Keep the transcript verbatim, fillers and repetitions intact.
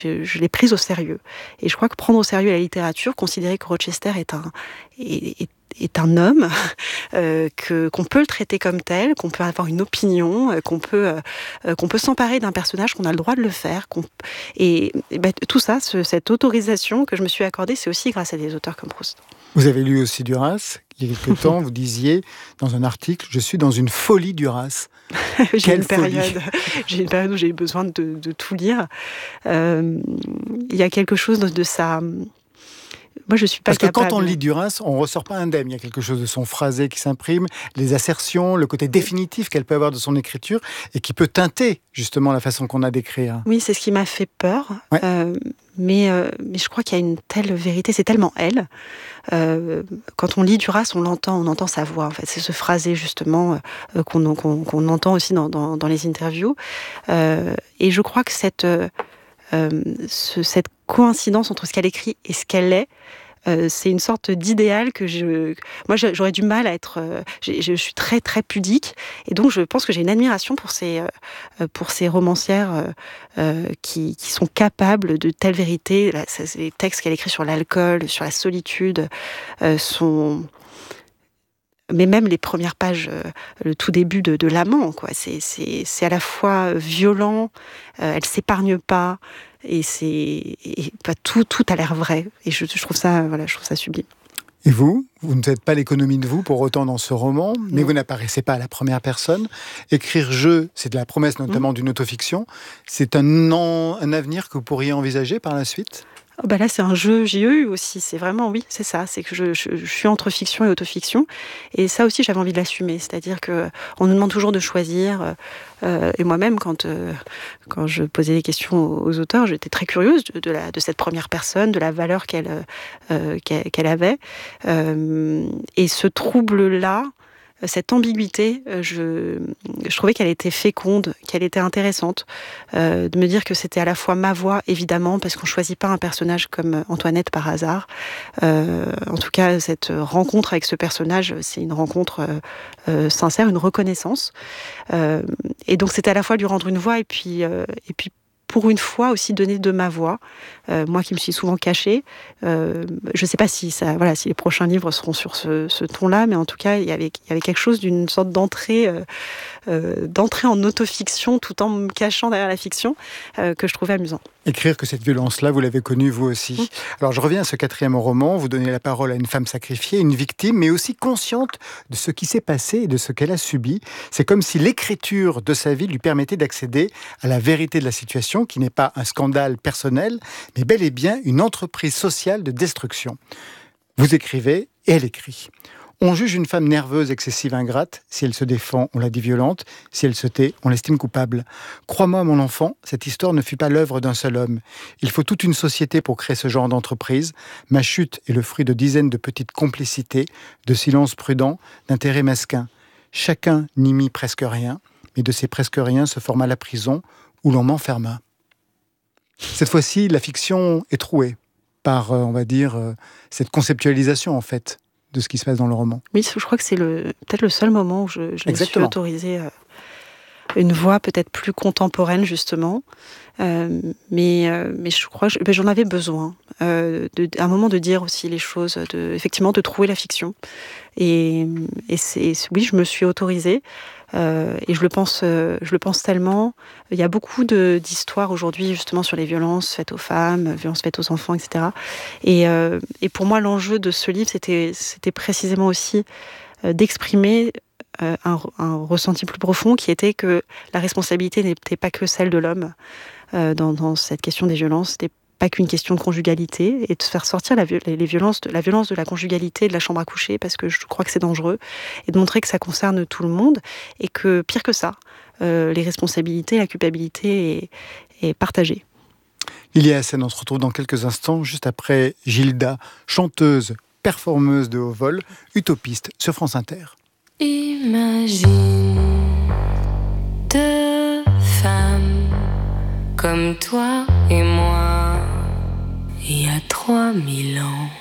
Je, je l'ai prise au sérieux. Et je crois que prendre au sérieux la littérature, considérer que Rochester est un, est, est, est un homme, euh, que, qu'on peut le traiter comme tel, qu'on peut avoir une opinion, euh, qu'on peut, euh, qu'on peut s'emparer d'un personnage, qu'on a le droit de le faire. Qu'on... Et, et ben, tout ça, ce, cette autorisation que je me suis accordée, c'est aussi grâce à des auteurs comme Proust. Vous avez lu aussi Duras. Il y a quelque temps, vous disiez dans un article, je suis dans une folie Duras. j'ai, Quelle une période, folie. j'ai une période où j'ai eu besoin de, de tout lire. Euh, il y a quelque chose de, de sa... Moi, je suis pas Parce que capable. quand on lit Duras, on ne ressort pas indemne. Il y a quelque chose de son phrasé qui s'imprime, les assertions, le côté définitif qu'elle peut avoir de son écriture et qui peut teinter justement la façon qu'on a d'écrire. Oui, c'est ce qui m'a fait peur. Ouais. Euh, mais, euh, mais je crois qu'il y a une telle vérité, c'est tellement elle. Euh, quand on lit Duras, on l'entend, on entend sa voix. En fait, c'est ce phrasé justement euh, qu'on, qu'on, qu'on entend aussi dans, dans, dans les interviews. Euh, et je crois que cette, euh, ce, cette coïncidence entre ce qu'elle écrit et ce qu'elle est, Euh, c'est une sorte d'idéal que je... Moi, j'aurais du mal à être... Euh, je suis très, très pudique. Et donc, je pense que j'ai une admiration pour ces, euh, pour ces romancières euh, euh, qui, qui sont capables de telle vérité. Là, ça, les textes qu'elle écrit sur l'alcool, sur la solitude, euh, sont... Mais même les premières pages, euh, le tout début de, de l'amant, quoi. C'est, c'est, c'est à la fois violent, euh, elle s'épargne pas, et c'est et, bah, tout, tout a l'air vrai. Et je, je trouve ça, voilà, je trouve ça sublime. Et vous, vous ne faites pas l'économie de vous pour autant dans ce roman, mais non. Vous n'apparaissez pas à la première personne. Écrire je, c'est de la promesse notamment mmh. d'une autofiction. C'est un, an, un avenir que vous pourriez envisager par la suite ? Oh bah là, c'est un jeu J E U aussi. C'est vraiment, oui, c'est ça. C'est que je, je, je suis entre fiction et autofiction. Et ça aussi, j'avais envie de l'assumer. C'est-à-dire qu'on nous demande toujours de choisir. Euh, et moi-même, quand, euh, quand je posais des questions aux auteurs, j'étais très curieuse de, de, la, de cette première personne, de la valeur qu'elle, euh, qu'elle, qu'elle avait. Euh, et ce trouble-là, cette ambiguïté, je, je trouvais qu'elle était féconde, qu'elle était intéressante, euh, de me dire que c'était à la fois ma voix, évidemment, parce qu'on ne choisit pas un personnage comme Antoinette par hasard. Euh, en tout cas, cette rencontre avec ce personnage, c'est une rencontre euh, euh, sincère, une reconnaissance. Euh, et donc, c'était à la fois lui rendre une voix et puis, euh, et puis pour une fois aussi donner de ma voix, euh, moi qui me suis souvent cachée. Euh, je ne sais pas si, ça, voilà, si les prochains livres seront sur ce, ce ton-là, mais en tout cas, il y avait, il y avait quelque chose d'une sorte d'entrée, euh, euh, d'entrée en autofiction tout en me cachant derrière la fiction euh, que je trouvais amusant. Écrire que cette violence-là, vous l'avez connue vous aussi. Mmh. Alors je reviens à ce quatrième roman, vous donnez la parole à une femme sacrifiée, une victime, mais aussi consciente de ce qui s'est passé et de ce qu'elle a subi. C'est comme si l'écriture de sa vie lui permettait d'accéder à la vérité de la situation, qui n'est pas un scandale personnel, mais bel et bien une entreprise sociale de destruction. Vous écrivez et elle écrit. On juge une femme nerveuse, excessive, ingrate. Si elle se défend, on la dit violente. Si elle se tait, on l'estime coupable. Crois-moi, mon enfant, cette histoire ne fut pas l'œuvre d'un seul homme. Il faut toute une société pour créer ce genre d'entreprise. Ma chute est le fruit de dizaines de petites complicités, de silences prudents, d'intérêts mesquins. Chacun n'y mit presque rien, mais de ces presque rien se forma la prison où l'on m'enferma. Cette fois-ci, la fiction est trouée par, euh, on va dire, euh, cette conceptualisation, en fait, de ce qui se passe dans le roman. Oui, je crois que c'est le, peut-être le seul moment où je, je me suis autorisée euh, une voix peut-être plus contemporaine, justement. Euh, mais, euh, mais je crois que je, ben, j'en avais besoin. Euh, de, à un moment de dire aussi les choses, de, effectivement de trouver la fiction. Et, et c'est, oui, je me suis autorisée. Euh, et je le pense, euh, je le pense tellement. Il y a beaucoup de, d'histoires aujourd'hui justement sur les violences faites aux femmes, violences faites aux enfants, et cetera. Et, euh, et pour moi, l'enjeu de ce livre, c'était, c'était précisément aussi euh, d'exprimer euh, un, un ressenti plus profond, qui était que la responsabilité n'était pas que celle de l'homme euh, dans, dans cette question des violences. C'était pas qu'une question de conjugalité, et de faire sortir la, les violences de, la violence de la conjugalité, de la chambre à coucher, parce que je crois que c'est dangereux, et de montrer que ça concerne tout le monde, et que, pire que ça, euh, les responsabilités, la culpabilité est, est partagée. Ilias Sen, on se retrouve dans quelques instants, juste après Gilda, chanteuse, performeuse de haut vol, utopiste sur France Inter. Imagine deux femmes comme toi et moi, il y a trois mille ans.